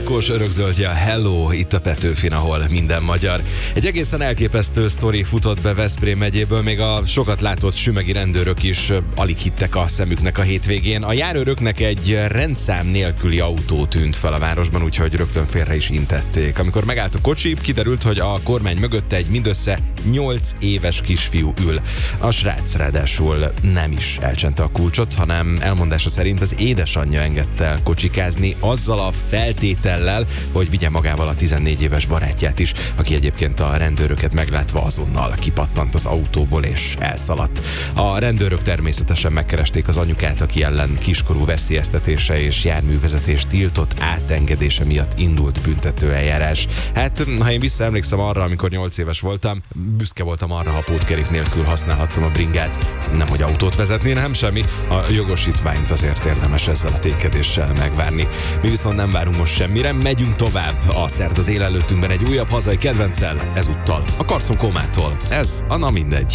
Ákos örökzöldje, hello, itt a Petőfin, ahol minden magyar. Egy egészen elképesztő sztori futott be Veszprém megyéből, még a sokat látott sümegi rendőrök is alig hittek a szemüknek a hétvégén. A járőröknek egy rendszám nélküli autó tűnt fel a városban, úgyhogy rögtön félre is intették. Amikor megállt a kocsi, kiderült, hogy a kormány mögötte egy mindössze 8 éves kisfiú ül. A srác ráadásul nem is elcsente a kulcsot, hanem elmondása szerint az édesanyja engedte el kocsikázni azzal a feltétellel, hogy vigye magával a 14 éves barátját is, aki egyébként a rendőröket meglátva azonnal kipattant az autóból és elszaladt. A rendőrök természetesen megkeresték az anyukát, aki ellen kiskorú veszélyeztetése és járművezetés tiltott átengedése miatt indult büntetőeljárás. Hát, ha én visszaemlékszem arra, amikor 8 éves voltam, büszke voltam arra, ha pótkerék nélkül használhattam a bringát. Nem, hogy autót vezetni, nem semmi. A jogosítványt azért érdemes ezzel a ténykedéssel megvárni. Mi viszont nem várunk most semmire, megyünk tovább a szerda délelőttünkben egy újabb hazai kedvenccel, ezúttal a Karszon Kómától. Ez a Na Mindegy.